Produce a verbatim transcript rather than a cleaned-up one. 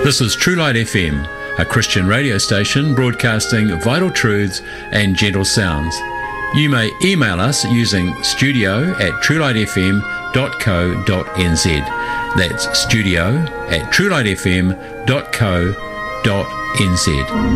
This is True Light F M, a Christian radio station broadcasting vital truths and gentle sounds. You may email us using studio at truelightfm.co.nz. That's studio at truelightfm.co.nz.